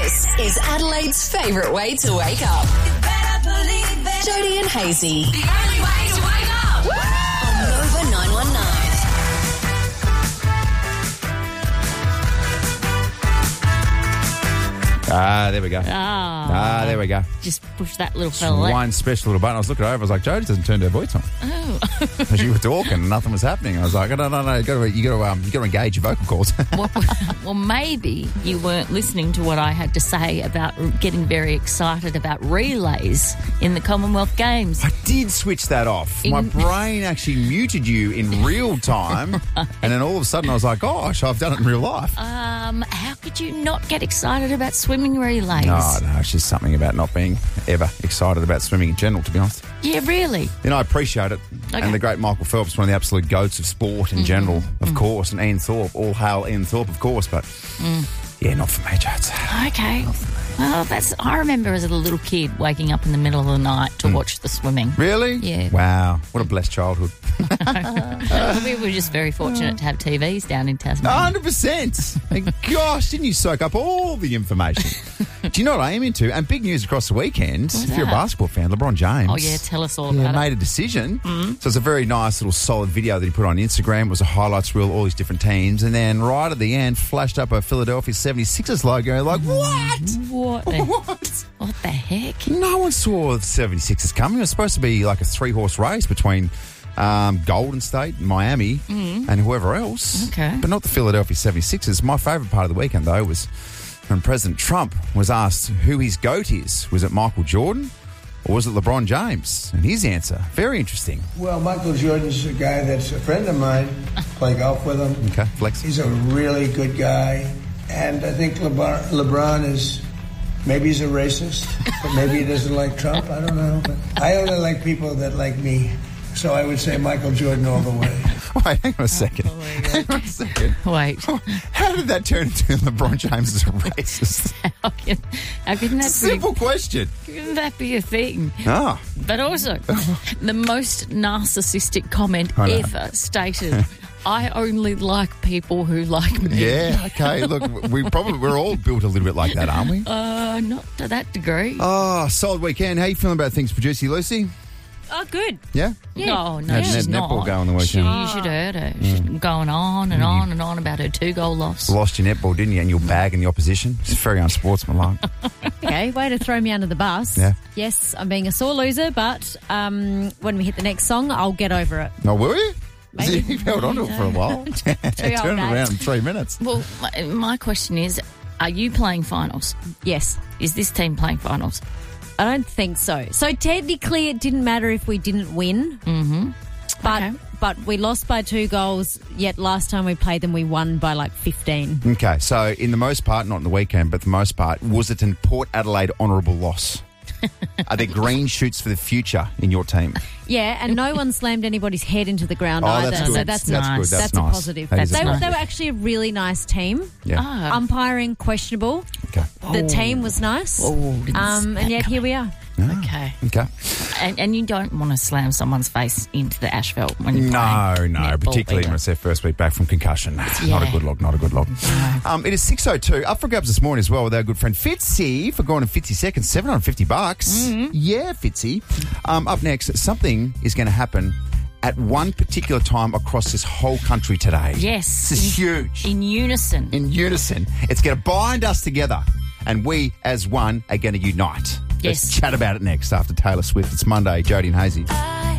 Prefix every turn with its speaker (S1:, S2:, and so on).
S1: This is Adelaide's favourite way to wake up.
S2: You better believe it.
S1: Jody and Hazy.
S2: The only way to wake up.
S1: On Nova 919.
S3: There we go. There we go.
S4: Just push that little fella.
S3: One special little button. I was looking over. I was like, Jodie doesn't turn her voice on.
S4: Oh.
S3: Because you were talking and nothing was happening. I was like, no. You got to engage your vocal cords.
S4: Well, maybe you weren't listening to what I had to say about getting very excited about relays in the Commonwealth Games.
S3: I did switch that off. My brain actually muted you in real time, and then all of a sudden I was like, gosh, I've done it in real life.
S4: How could you not get excited about swimming relays?
S3: No, it's just something about not being ever excited about swimming in general, to be honest.
S4: Yeah, really?
S3: I appreciate it.
S4: Okay.
S3: And the great Michael Phelps, one of the absolute goats of sport in general, of course, and Ian Thorpe, all hail Ian Thorpe, of course, but yeah, not for me, Jodes.
S4: Okay. Well, I remember as a little kid waking up in the middle of the night to watch the swimming.
S3: Really?
S4: Yeah.
S3: Wow, what a blessed childhood.
S4: We were just very fortunate to have TVs down in Tasmania.
S3: 100%. Gosh, didn't you soak up all the information? Do you know what I am into? And big news across the weekend.
S4: What's
S3: if you're a
S4: that?
S3: basketball fan, LeBron James.
S4: Oh, yeah, tell us all about it.
S3: Made a decision. So it's a very nice little solid video that he put on Instagram. It was a highlights reel, all these different teams. And then right at the end, flashed up a Philadelphia 76ers logo. Like, what?
S4: What the heck?
S3: No one saw the 76ers coming. It was supposed to be like a 3-horse race between Golden State, Miami, and whoever else.
S4: Okay.
S3: But not the Philadelphia 76ers. My favourite part of the weekend, though, was when President Trump was asked who his GOAT is. Was it Michael Jordan or was it LeBron James? And his answer, very interesting.
S5: Well, Michael Jordan's a guy that's a friend of mine. Play golf with him.
S3: Okay, flex.
S5: He's a really good guy. And I think LeBron is, maybe he's a racist, but maybe he doesn't like Trump. I don't know. But I only like people that like me. So I would say Michael Jordan all the way.
S3: Wait, hang on a second. Hang on a second.
S4: Wait.
S3: How did that turn into LeBron James as a racist?
S4: How can that
S3: Simple question.
S4: Couldn't that be a thing?
S3: Ah.
S4: But also, the most narcissistic comment
S3: I know.
S4: ever stated, I only like people who like me.
S3: Yeah, okay. Look, we're all built a little bit like that, aren't we?
S4: Not to that degree.
S3: Oh, solid weekend. How you feeling about things, Producer Lucy?
S6: Oh, good.
S3: Yeah?
S4: No,
S3: Had
S4: she's
S3: netball
S4: not.
S3: go on the weekend.
S4: You should have heard her. She's going on and on and on about her 2-goal loss.
S3: Lost your netball, didn't you? And your bag in the opposition. It's very unsportsmanlike.
S6: Okay, way to throw me under the bus.
S3: Yeah.
S6: Yes, I'm being a sore loser, but when we hit the next song, I'll get over it.
S3: No, will you?
S6: Maybe.
S3: You've held on to it for a while. Turn it around in 3 minutes.
S4: Well, my question is, are you playing finals?
S6: Yes.
S4: Is this team playing finals?
S6: I don't think so. So technically it didn't matter if we didn't win. Mm-hmm. But we lost by 2 goals, yet last time we played them we won by like 15.
S3: Okay, so in the most part, not in the weekend, but the most part, was it an Port Adelaide honourable loss? Are there green shoots for the future in your team?
S6: Yeah, and no one slammed anybody's head into the ground either.
S3: That's good.
S6: So that's
S4: nice.
S3: Good.
S6: That's
S3: nice.
S6: a positive.
S3: That is
S6: They
S3: nice.
S6: were actually a really nice team.
S3: Yeah.
S6: Umpiring questionable.
S3: Okay.
S6: The team was nice. And yet here we are.
S4: Okay.
S3: Okay.
S4: And you don't want to slam someone's face into the asphalt when you're
S3: No,
S4: playing netball
S3: particularly
S4: either.
S3: when it's their first week back from concussion. Not a good look, not a good look. It is 6:02. Up for grabs this morning as well with our good friend Fitzy for going in 50 seconds, $750.
S4: Mm-hmm.
S3: Yeah, Fitzy. Up next, something is going to happen at one particular time across this whole country today.
S4: Yes.
S3: This is huge.
S4: In unison.
S3: In unison. It's going to bind us together, and we as one are going to unite.
S4: Yes.
S3: Let's chat about it next after Taylor Swift. It's Monday, Jody and Hazy.